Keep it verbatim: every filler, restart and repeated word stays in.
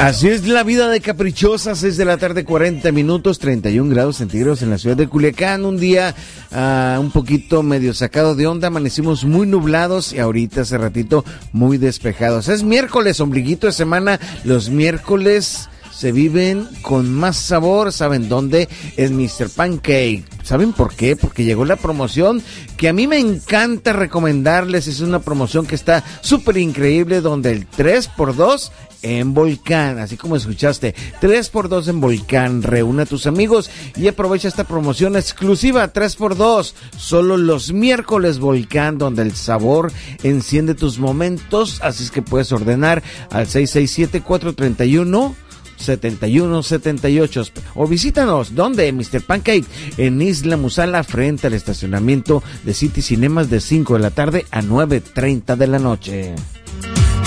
Así es la vida de caprichosa, seis de la tarde, cuarenta minutos, treinta y un grados centígrados en la ciudad de Culiacán. Un día uh, un poquito medio sacado de onda, amanecimos muy nublados y ahorita hace ratito muy despejados. Es miércoles, ombliguito de semana, los miércoles se viven con más sabor. ¿Saben dónde? Es mister Pancake. ¿Saben por qué? Porque llegó la promoción que a mí me encanta recomendarles. Es una promoción que está súper increíble, donde el tres por dos en Volcán, así como escuchaste, tres por dos en Volcán. Reúne a tus amigos y aprovecha esta promoción exclusiva, tres por dos, solo los miércoles. Volcán, donde el sabor enciende tus momentos. Así es que puedes ordenar al seis seis siete, cuatro tres uno, setenta y uno setenta y ocho o visítanos, ¿dónde? mister Pancake en Isla Musala, frente al estacionamiento de City Cinemas, de cinco de la tarde a nueve treinta de la noche.